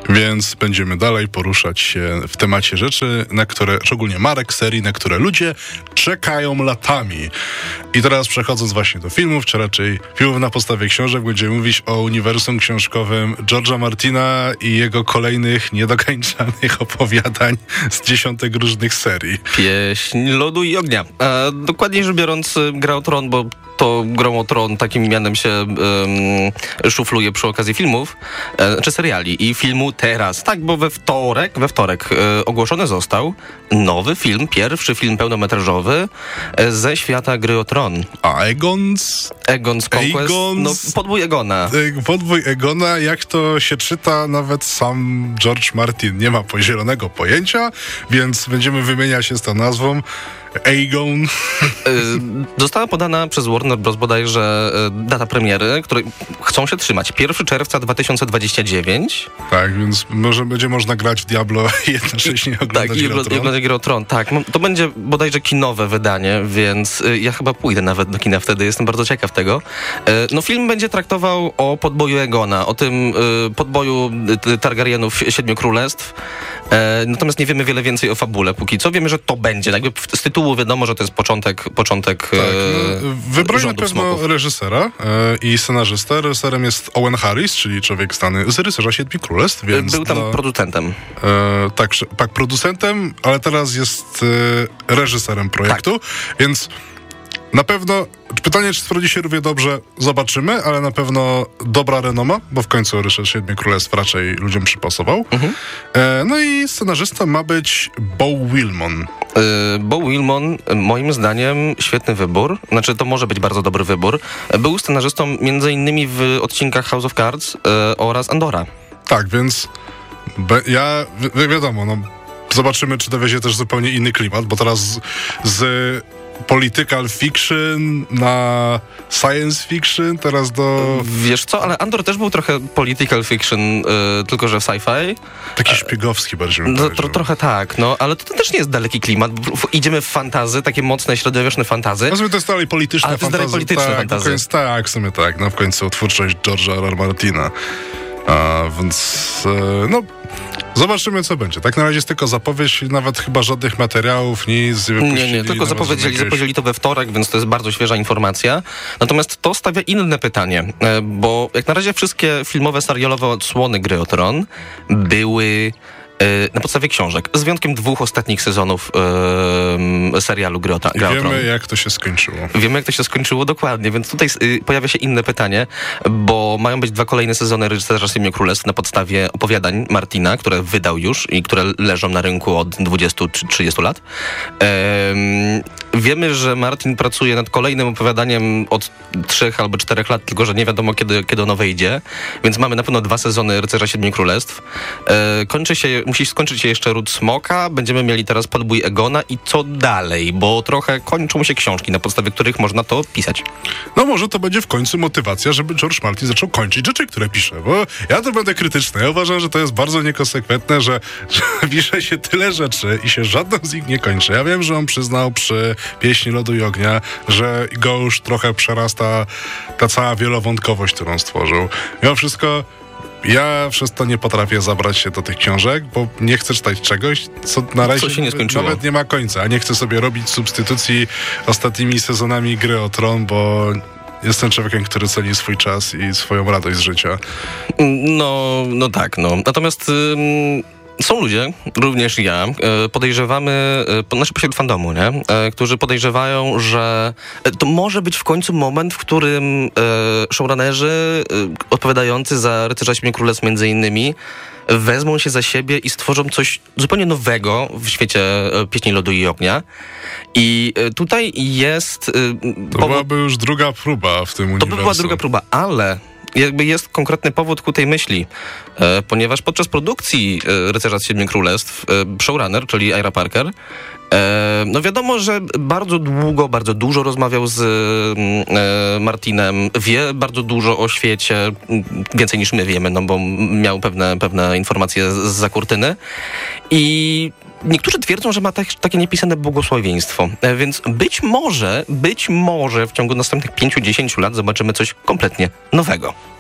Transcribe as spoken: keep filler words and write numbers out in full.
Więc będziemy dalej poruszać się w temacie rzeczy, na które, szczególnie marek, serii, na które ludzie czekają latami. I teraz przechodząc właśnie do filmów, czy raczej filmów na podstawie książek, będziemy mówić o uniwersum książkowym George'a Martina i jego kolejnych niedokończonych opowiadań z dziesiątek różnych serii. Pieśń lodu i ognia. E, dokładniej rzecz biorąc, Gra o Tron, bo to Grą o Tron takim mianem się um, szufluje przy okazji filmów, e, czy seriali i filmu teraz. Tak, bo we wtorek, we wtorek e, ogłoszony został nowy film, pierwszy film pełnometrażowy e, ze świata Gry o Tron. Aegon's... Egon's Conquest, Aegon's, no podbój Egona. Podbój Egona, jak to się czyta, nawet sam George Martin nie ma zielonego pojęcia, więc będziemy wymieniać się z tą nazwą. Aegon. Została podana przez Warner Bros. Bodajże data premiery, której chcą się trzymać. pierwszego czerwca dwa tysiące dwudziestego dziewiątego. Tak, więc może będzie można grać w Diablo i jednocześnie oglądać tak, Gry o Tron. oglądać Gry o Tron. Tak, to będzie bodajże kinowe wydanie, więc ja chyba pójdę nawet do kina wtedy. Jestem bardzo ciekaw tego. No film będzie traktował o podboju Egona, o tym podboju Targaryenów Siedmiu Królestw. Natomiast nie wiemy wiele więcej o fabule póki co. Wiemy, że to będzie. Jakby z tytułu wiadomo, że to jest początek początek tak, no, wybrali na pewno smoków. reżysera e, i scenarzystę. Reżyserem jest Owen Harris, czyli człowiek znany z Rycerza Siedmiu Królestw. Więc Był tam dla, producentem. E, tak, tak, producentem, ale teraz jest e, reżyserem projektu, tak. Więc na pewno pytanie, czy sprawdzi się równie dobrze, zobaczymy, ale na pewno dobra renoma, bo w końcu Rycerz Siedmiu Królestw raczej ludziom przypasował. Mhm. E, no i scenarzysta ma być Beau Willimon. Beau Willimon, moim zdaniem, świetny wybór. Znaczy, to może być bardzo dobry wybór. Był scenarzystą między innymi w odcinkach House of Cards e, oraz Andora. Tak, więc be, ja, wi- wiadomo, no, zobaczymy, czy dowiezie też zupełnie inny klimat, bo teraz z, z political fiction na science fiction, teraz do... Wiesz co, ale Andor też był trochę political fiction, yy, tylko że w sci-fi. Taki szpiegowski bardziej. No, tro, trochę tak, no, ale to, to też nie jest daleki klimat. Idziemy w fantazy, takie mocne, średniowieczne fantazy. No, to jest dalej polityczne ale to jest dalej polityczne tak, fantazy. W końcu, tak, w sumie tak. No w końcu twórczość George'a R. R. Martina. A, więc, e, no... Zobaczymy, co będzie. Tak na razie jest tylko zapowiedź, nawet chyba żadnych materiałów, nic. Nie, nie, tylko zapowiedzieli, zapowiedzieli to we wtorek, więc to jest bardzo świeża informacja. Natomiast to stawia inne pytanie, bo jak na razie wszystkie filmowe, serialowe odsłony Gry o Tron były na podstawie książek, z wyjątkiem dwóch ostatnich sezonów yy, serialu Gry o Tron. Wiemy, jak to się skończyło. Wiemy, jak to się skończyło, dokładnie, więc tutaj yy, pojawia się inne pytanie, bo mają być dwa kolejne sezony Rycerza Siedmiu Królestw na podstawie opowiadań Martina, które wydał już i które leżą na rynku od dwudziestu czy trzydziestu lat. Yy, wiemy, że Martin pracuje nad kolejnym opowiadaniem od trzech albo czterech lat, tylko że nie wiadomo, kiedy, kiedy ono wyjdzie, więc mamy na pewno dwa sezony Rycerza Siedmiu Królestw. Yy, kończy się Musi skończyć się jeszcze Ród Smoka, będziemy mieli teraz podbój Egona i co dalej, bo trochę kończą się książki, na podstawie których można to pisać. No może to będzie w końcu motywacja, żeby George Martin zaczął kończyć rzeczy, które pisze, bo ja to będę krytyczny. Ja uważam, że to jest bardzo niekonsekwentne, że, że pisze się tyle rzeczy i się żadną z nich nie kończy. Ja wiem, że on przyznał przy Pieśni Lodu i Ognia, że go już trochę przerasta ta cała wielowątkowość, którą stworzył. Mimo wszystko ja przez to nie potrafię zabrać się do tych książek, bo nie chcę czytać czegoś, co na razie co się nie skończyło. Nawet nie ma końca, a nie chcę sobie robić substytucji ostatnimi sezonami Gry o Tron, bo jestem człowiekiem, który ceni swój czas i swoją radość z życia. No, no tak, no. Natomiast... Ym... Są ludzie, również ja, podejrzewamy, znaczy pośród fandomu, nie? Którzy podejrzewają, że to może być w końcu moment, w którym showrunnerzy odpowiadający za Rycerza Siedmiu Królestw między innymi wezmą się za siebie i stworzą coś zupełnie nowego w świecie Pieśni Lodu i Ognia. I tutaj jest... To powód... byłaby już druga próba w tym uniwersum. To by była druga próba, ale... jakby jest konkretny powód ku tej myśli, e, ponieważ podczas produkcji e, Rycerza Siedmiu Królestw e, showrunner, czyli Ira Parker, e, no wiadomo, że bardzo długo, bardzo dużo rozmawiał z e, Martinem, wie bardzo dużo o świecie, więcej niż my wiemy, no bo miał pewne, pewne informacje zza kurtyny i niektórzy twierdzą, że ma tak, takie niepisane błogosławieństwo, e, więc być może, być może w ciągu następnych pięciu, dziesięciu lat zobaczymy coś kompletnie nowego.